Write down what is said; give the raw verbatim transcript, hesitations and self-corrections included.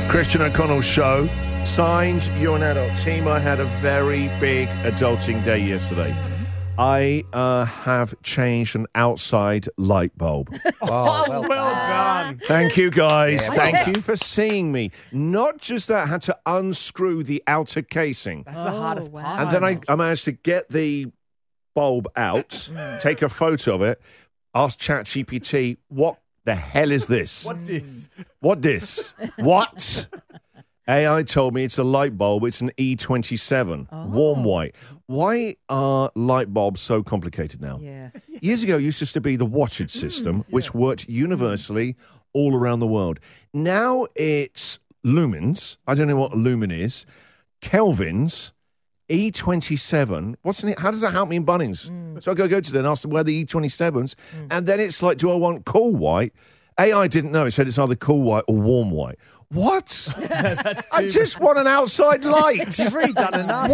Christian O'Connell Show. Signed, you're an adult team. I had a very big adulting day yesterday. I uh, have changed an outside light bulb. Oh, well, well done. Thank you, guys. Yeah, Thank you for seeing me. Not just that, I had to unscrew the outer casing. That's the hardest wow. part. And then I, I managed to get the bulb out, take a photo of it, ask ChatGPT, what the hell is this? What is? What this? What? A I told me it's a light bulb. It's an E twenty-seven, Oh. warm white. Why are light bulbs so complicated now? Yeah. Years ago, it used to be the wattage system, which worked universally all around the world. Now it's lumens. I don't know what a lumen is. Kelvins, E twenty-seven. What's in it? How does that help me in Bunnings? So I go go to them and ask them where the E twenty-sevens, and then it's like, do I want cool white? A I didn't know. It said it's either cool white or warm white. What? I just want an outside light. You've already done enough.